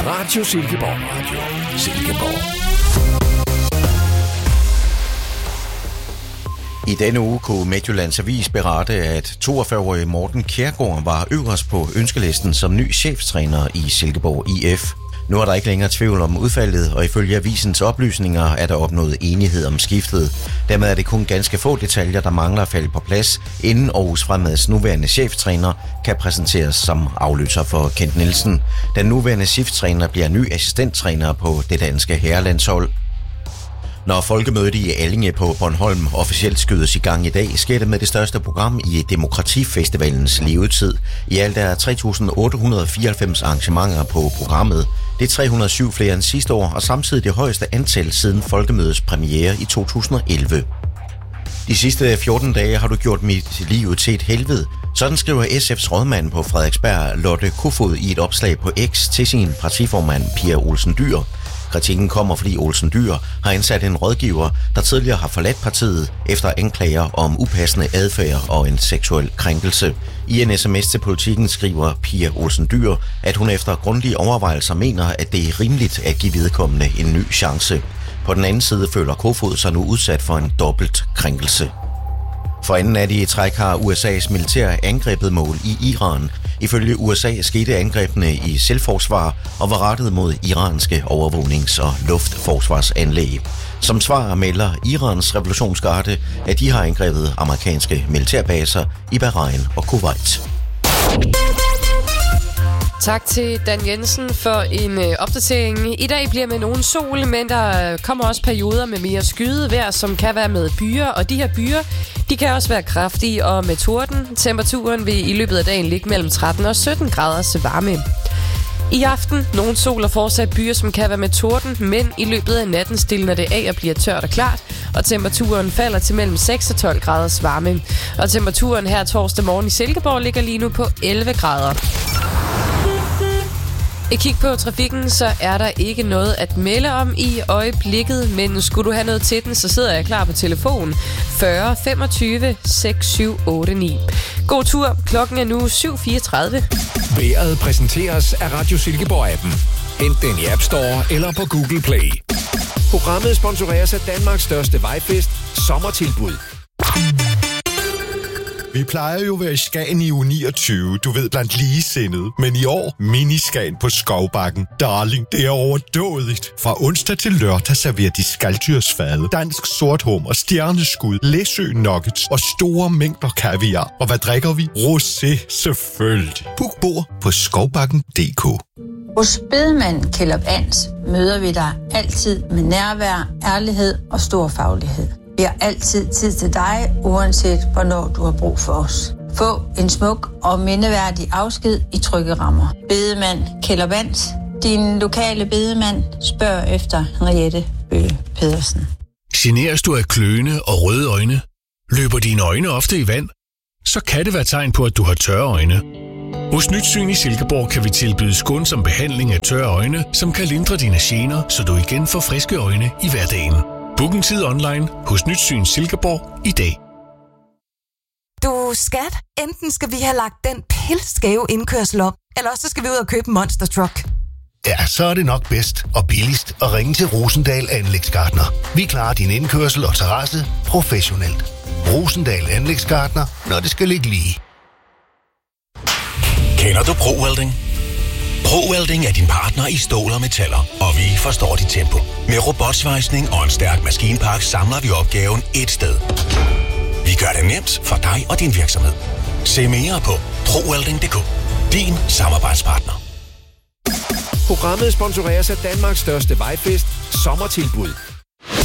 Radio Silkeborg. Radio Silkeborg. I denne uge kunne Midtjyllands Avis berette, at 42-årige Morten Kjærgaard var øverst på ønskelisten som ny cheftræner i Silkeborg IF. Nu er der ikke længere tvivl om udfaldet, og ifølge avisens oplysninger er der opnået enighed om skiftet. Dermed er det kun ganske få detaljer, der mangler at falde på plads, inden Aarhus Fremads nuværende cheftræner kan præsenteres som afløser for Kent Nielsen. Den nuværende cheftræner bliver ny assistenttræner på det danske herrelandshold. Når folkemødet i Allinge på Bornholm officielt skydes i gang i dag, sker det med det største program i Demokratifestivalens levetid. I alt er 3.894 arrangementer på programmet. Det er 307 flere end sidste år, og samtidig det højeste antal siden folkemødets premiere i 2011. De sidste 14 dage har du gjort mit liv til et helvede. Sådan skriver SF's rådmand på Frederiksberg, Lotte Kofod, i et opslag på X til sin partiformand Pia Olsen Dyhr. Kritikken kommer, fordi Olsen Dyhr har ansat en rådgiver, der tidligere har forladt partiet efter anklager om upassende adfærd og en seksuel krænkelse. I en sms til Politikken skriver Pia Olsen Dyhr, at hun efter grundige overvejelser mener, at det er rimeligt at give vedkommende en ny chance. På den anden side føler Kofod sig nu udsat for en dobbelt krænkelse. For anden af de træk har USA's militær angrebet mål i Iran. Ifølge USA skete angrebene i selvforsvar og var rettet mod iranske overvågnings- og luftforsvarsanlæg. Som svar melder Irans revolutionsgarde, at de har angrebet amerikanske militærbaser i Bahrain og Kuwait. Tak til Dan Jensen for en opdatering. I dag bliver med nogen sol, men der kommer også perioder med mere skydevejr, som kan være med byer. Og de her byer, de kan også være kraftige og med torden. Temperaturen vil i løbet af dagen ligge mellem 13 og 17 graders varme. I aften nogen sol og fortsat byer, som kan være med torden, men i løbet af natten stilner det af og bliver tørt og klart, og temperaturen falder til mellem 6 og 12 graders varme. Og temperaturen her torsdag morgen i Silkeborg ligger lige nu på 11 grader. Et kig på trafikken, så er der ikke noget at melde om i øjeblikket, men skulle du have noget til den, så sidder jeg klar på telefon 40 25 6789. God tur, klokken er nu 7.34. Vejret præsenteres af Radio Silkeborg-appen. Hent den i App Store eller på Google Play. Programmet sponsoreres af Danmarks største vejfest, Sommertilbud. Vi plejer jo at være i Skagen i uge 29, du ved, blandt ligesindede. Men i år, miniskagen på Skovbakken. Darling, det er overdådigt. Fra onsdag til lørdag serverer de skaldyrsfade, dansk sorthummer, stjerneskud, læsø nuggets og store mængder kaviar. Og hvad drikker vi? Rosé, selvfølgelig. Book bord på skovbakken.dk. Hos bedemand Kjeld Ans møder vi dig altid med nærvær, ærlighed og stor faglighed. Vi har altid tid til dig, uanset hvornår du har brug for os. Få en smuk og mindeværdig afsked i trygge rammer. Bedemand Kjeld Ans, din lokale bedemand, spørg efter Henriette Bøge Pedersen. Generes du af kløende og røde øjne? Løber dine øjne ofte i vand? Så kan det være tegn på, at du har tørre øjne. Hos Nyt Syn i Silkeborg kan vi tilbyde skånsom behandling af tørre øjne, som kan lindre dine gener, så du igen får friske øjne i hverdagen. Book en tid online hos Nyt Syn Silkeborg i dag. Du skat, enten skal vi have lagt den pilskæve indkørsel op, eller også skal vi ud og købe en Monster Truck. Ja, så er det nok bedst og billigst at ringe til Rosendal Anlægsgartner. Vi klarer din indkørsel og terrasse professionelt. Rosendal Anlægsgartner, når det skal ligge lige. Kender du ProWelding? ProWelding er din partner i stål og metaller, og vi forstår dit tempo. Med robotsvejsning og en stærk maskinpark samler vi opgaven et sted. Vi gør det nemt for dig og din virksomhed. Se mere på ProWelding.dk. Din samarbejdspartner. Programmet sponsoreres af Danmarks største vejfest, Sommertilbud.